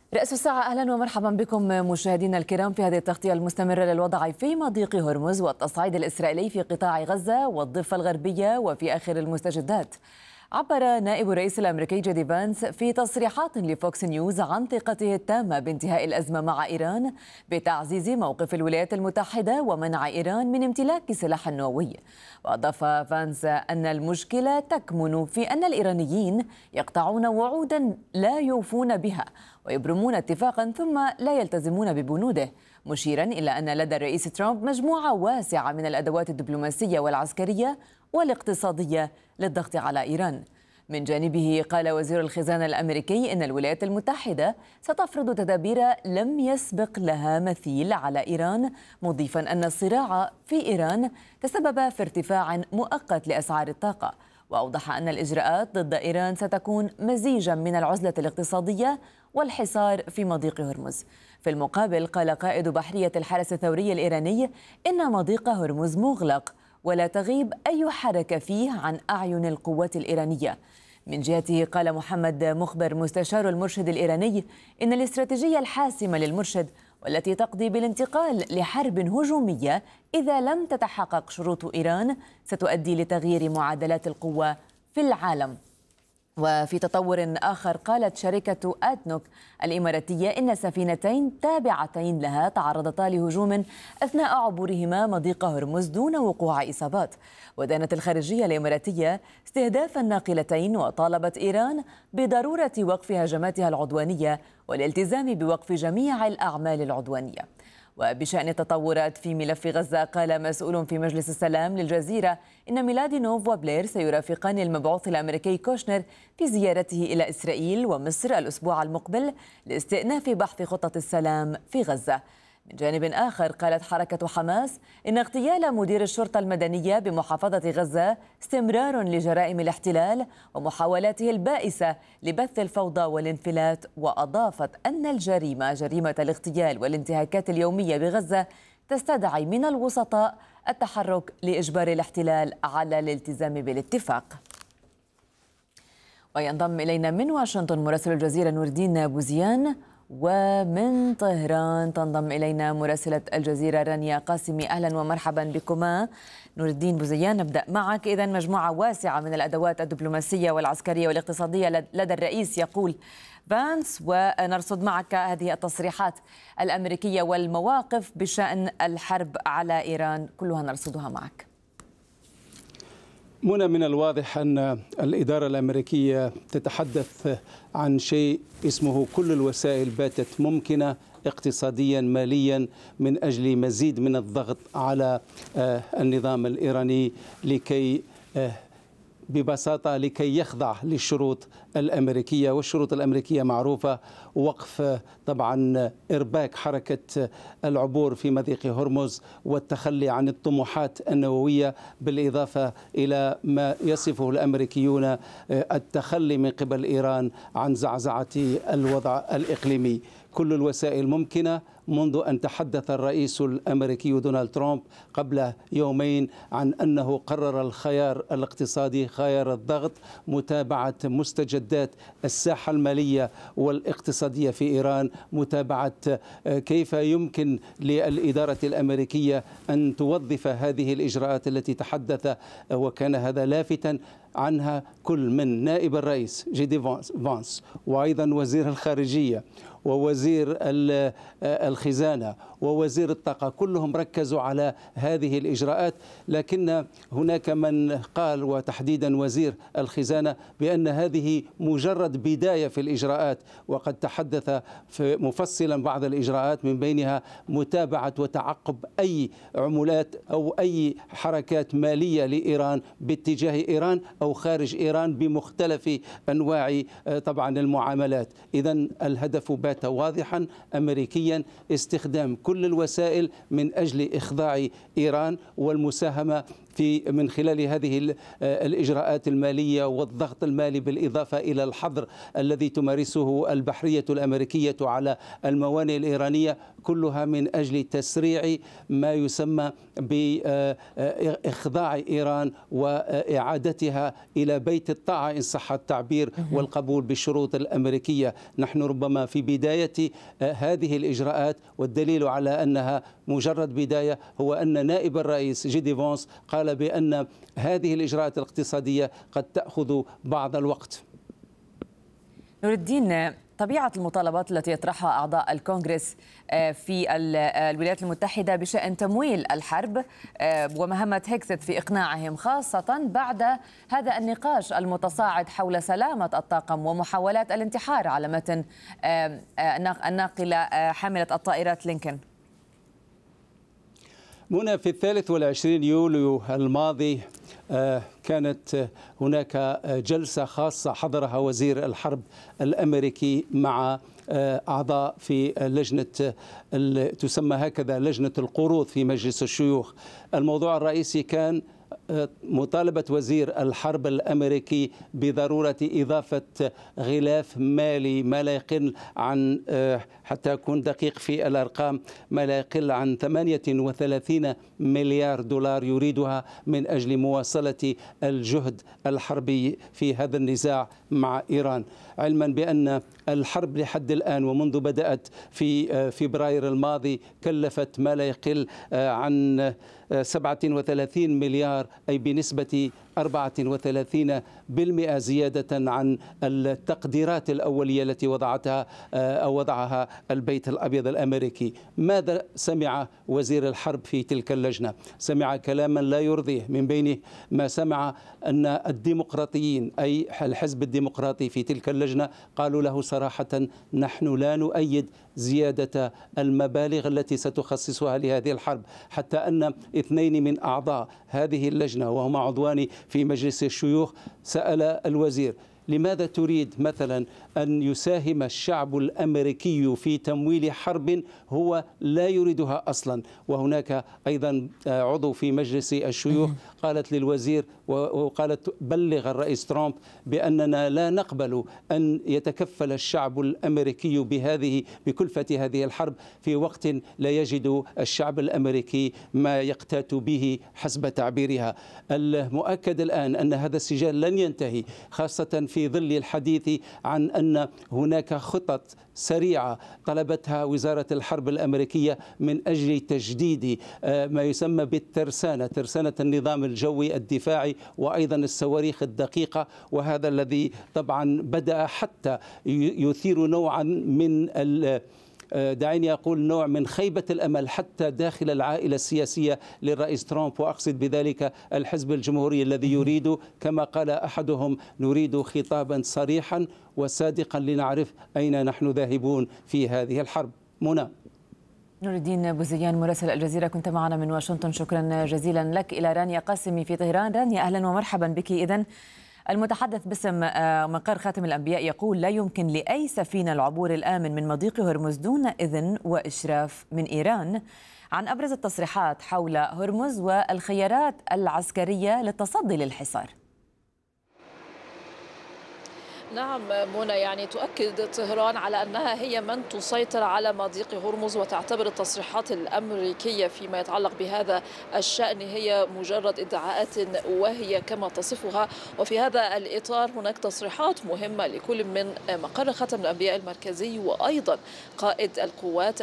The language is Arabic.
رأس الساعة، أهلا ومرحبا بكم مشاهدينا الكرام في هذه التغطية المستمرة للوضع في مضيق هرمز والتصعيد الإسرائيلي في قطاع غزة والضفة الغربية وفي آخر المستجدات. عبر نائب الرئيس الأمريكي جي فانس في تصريحات لفوكس نيوز عن ثقته التامة بانتهاء الأزمة مع إيران بتعزيز موقف الولايات المتحدة ومنع إيران من امتلاك سلاح نووي. وأضاف فانس أن المشكلة تكمن في أن الإيرانيين يقطعون وعودا لا يوفون بها ويبرمون اتفاقا ثم لا يلتزمون ببنوده، مشيرا إلى أن لدى الرئيس ترامب مجموعة واسعة من الأدوات الدبلوماسية والعسكرية والاقتصادية للضغط على إيران. من جانبه قال وزير الخزانة الأمريكي إن الولايات المتحدة ستفرض تدابير لم يسبق لها مثيل على إيران، مضيفا أن الصراع في إيران تسبب في ارتفاع مؤقت لأسعار الطاقة. وأوضح أن الإجراءات ضد إيران ستكون مزيجا من العزلة الاقتصادية والحصار في مضيق هرمز. في المقابل قال قائد بحرية الحرس الثوري الإيراني إن مضيق هرمز مغلق ولا تغيب أي حركة فيه عن أعين القوات الإيرانية. من جهته قال محمد مخبر مستشار المرشد الإيراني إن الاستراتيجية الحاسمة للمرشد والتي تقضي بالانتقال لحرب هجومية إذا لم تتحقق شروط إيران ستؤدي لتغيير معادلات القوة في العالم. وفي تطور آخر قالت شركة آدنوك الإماراتية إن سفينتين تابعتين لها تعرضتا لهجوم أثناء عبورهما مضيق هرمز دون وقوع إصابات. ودانت الخارجية الإماراتية استهداف الناقلتين وطالبت إيران بضرورة وقف هجماتها العدوانية والالتزام بوقف جميع الأعمال العدوانية. وبشأن التطورات في ملف غزة قال مسؤول في مجلس السلام للجزيرة إن ميلادينوف وبلير سيرافقان المبعوث الأمريكي كوشنر في زيارته إلى إسرائيل ومصر الأسبوع المقبل لاستئناف بحث خطة السلام في غزة. من جانب آخر قالت حركة حماس إن اغتيال مدير الشرطة المدنية بمحافظة غزة استمرار لجرائم الاحتلال ومحاولاته البائسة لبث الفوضى والانفلات. وأضافت أن الجريمة جريمة الاغتيال والانتهاكات اليومية بغزة تستدعي من الوسطاء التحرك لإجبار الاحتلال على الالتزام بالاتفاق. وينضم إلينا من واشنطن مراسل الجزيرة نور الدين بوزيان، ومن طهران تنضم إلينا مراسلة الجزيرة رانيا قاسمي. أهلا ومرحبا بكما. نور الدين بوزيان، نبدأ معك. إذن مجموعة واسعة من الأدوات الدبلوماسية والعسكرية والاقتصادية لدى الرئيس يقول فانس، ونرصد معك هذه التصريحات الأمريكية والمواقف بشأن الحرب على إيران كلها نرصدها معك. منى، من الواضح أن الإدارة الأمريكية تتحدث عن شيء اسمه كل الوسائل باتت ممكنة اقتصاديا ماليا من أجل مزيد من الضغط على النظام الإيراني ببساطة لكي يخضع للشروط الأمريكية. والشروط الأمريكية معروفة: وقف طبعا إرباك حركة العبور في مضيق هرمز والتخلي عن الطموحات النووية، بالإضافة إلى ما يصفه الأمريكيون التخلي من قبل إيران عن زعزعة الوضع الإقليمي. كل الوسائل ممكنة منذ أن تحدث الرئيس الأمريكي دونالد ترامب قبل يومين عن أنه قرر الخيار الاقتصادي، خيار الضغط، متابعة مستجدات الساحة المالية والاقتصادية في إيران، متابعة كيف يمكن للإدارة الأمريكية أن توظف هذه الإجراءات التي تحدث وكان هذا لافتا عنها كل من نائب الرئيس جي فانس وأيضا وزير الخارجية ووزير الخزانة ووزير الطاقة، كلهم ركزوا على هذه الإجراءات. لكن هناك من قال، وتحديدا وزير الخزانة، بأن هذه مجرد بداية في الإجراءات، وقد تحدث مفصلا بعض الإجراءات من بينها متابعة وتعقب أي عملات أو أي حركات مالية لإيران باتجاه إيران أو خارج إيران بمختلف أنواع طبعا المعاملات. إذن الهدف بات واضحا أمريكيا: استخدام كل الوسائل من أجل إخضاع إيران والمساهمة من خلال هذه الإجراءات المالية والضغط المالي، بالإضافة إلى الحظر الذي تمارسه البحرية الأمريكية على الموانئ الإيرانية، كلها من أجل تسريع ما يسمى بإخضاع إيران وإعادتها إلى بيت الطاعة إن صح التعبير، والقبول بالشروط الأمريكية. نحن ربما في بداية هذه الإجراءات، والدليل على أنها مجرد بداية هو أن نائب الرئيس جيدي فانس قال بأن هذه الإجراءات الاقتصادية قد تأخذ بعض الوقت. نور الدين، طبيعة المطالبات التي يطرحها أعضاء الكونغرس في الولايات المتحدة بشأن تمويل الحرب ومهمة هيكست في إقناعهم، خاصة بعد هذا النقاش المتصاعد حول سلامة الطاقم ومحاولات الانتحار على متن الناقلة حاملة الطائرات لينكولن. منى، في 23 يوليو الماضي كانت هناك جلسة خاصة حضرها وزير الحرب الأمريكي مع أعضاء في لجنة تسمى هكذا لجنة القروض في مجلس الشيوخ. الموضوع الرئيسي كان مطالبة وزير الحرب الأمريكي بضرورة إضافة غلاف مالي ما لا يقل عن، حتى أكون دقيق في الأرقام، ما لا يقل عن 38 مليار دولار يريدها من أجل مواصلة الجهد الحربي في هذا النزاع مع إيران، علما بأن الحرب لحد الآن ومنذ بدأت في فبراير الماضي كلفت ما لا يقل عن 37 مليار، أي بنسبة 34% زيادة عن التقديرات الأولية التي وضعها البيت الأبيض الأمريكي. ماذا سمع وزير الحرب في تلك اللجنة؟ سمع كلاما لا يرضيه، من بينه ما سمع أن الديمقراطيين أي الحزب الديمقراطي في تلك اللجنة قالوا له صراحة: نحن لا نؤيد زيادة المبالغ التي ستخصصها لهذه الحرب، حتى أن 2 من أعضاء هذه اللجنة وهما عضوان في مجلس الشيوخ سأل الوزير: لماذا تريد مثلا أن يساهم الشعب الأمريكي في تمويل حرب هو لا يريدها أصلا؟ وهناك أيضا عضو في مجلس الشيوخ قالت للوزير وقالت: بلغ الرئيس ترامب بأننا لا نقبل أن يتكفل الشعب الأمريكي بكلفة هذه الحرب في وقت لا يجد الشعب الأمريكي ما يقتات به حسب تعبيرها. المؤكد الآن أن هذا السجال لن ينتهي، خاصة في ظل الحديث عن أن هناك خطط سريعة طلبتها وزارة الحرب الأمريكية من أجل تجديد ما يسمى بالترسانة، ترسانة النظام الجوي الدفاعي، وأيضا الصواريخ الدقيقة، وهذا الذي طبعا بدأ حتى يثير نوعا من دعيني أقول نوع من خيبة الأمل حتى داخل العائلة السياسية للرئيس ترامب، وأقصد بذلك الحزب الجمهوري الذي يريد، كما قال أحدهم: نريد خطابا صريحا وصادقا لنعرف أين نحن ذاهبون في هذه الحرب. منى. نور الدين بوزيان مراسل الجزيرة، كنت معنا من واشنطن، شكرا جزيلا لك. إلى رانيا قاسمي في طهران. رانيا، أهلا ومرحبا بك. إذن المتحدث باسم مقر خاتم الأنبياء يقول: لا يمكن لأي سفينة العبور الآمن من مضيق هرمز دون إذن وإشراف من إيران، عن أبرز التصريحات حول هرمز والخيارات العسكرية للتصدي للحصار. نعم منى، يعني تؤكد طهران على أنها هي من تسيطر على مضيق هرمز، وتعتبر التصريحات الأمريكية فيما يتعلق بهذا الشأن هي مجرد ادعاءات واهية كما تصفها. وفي هذا الإطار هناك تصريحات مهمة لكل من مقر خاتم الأنبياء المركزي وأيضا قائد القوات